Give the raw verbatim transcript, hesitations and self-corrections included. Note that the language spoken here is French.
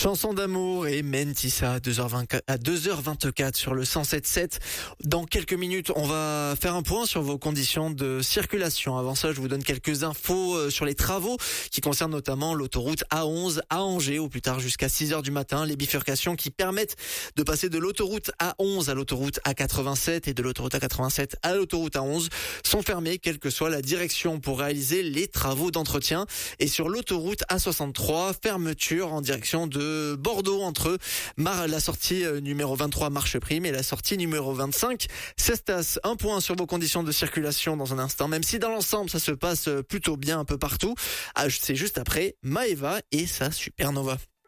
Chanson d'amour et Mentissa à deux heures vingt-quatre, à deux heures vingt-quatre sur le cent sept virgule sept. Dans quelques minutes, on va faire un point sur vos conditions de circulation. Avant ça, je vous donne quelques infos sur les travaux qui concernent notamment l'autoroute A onze à Angers, au plus tard jusqu'à six heures du matin. Les bifurcations qui permettent de passer de l'autoroute A onze à l'autoroute A quatre-vingt-sept et de l'autoroute A quatre-vingt-sept à l'autoroute A onze sont fermées, quelle que soit la direction, pour réaliser les travaux d'entretien. Et sur l'autoroute A soixante-trois, fermeture en direction de Bordeaux entre Mar- la sortie numéro vingt-trois Marcheprime et la sortie numéro vingt-cinq Cestas. Un point sur vos conditions de circulation dans un instant, même si dans l'ensemble ça se passe plutôt bien un peu partout. Ah, c'est juste après Maeva et sa Supernova.